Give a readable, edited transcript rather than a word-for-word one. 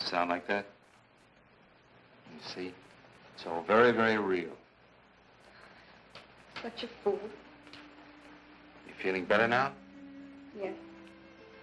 sound like that? You see, it's all very, very real. Such a fool. You feeling better now? Yes.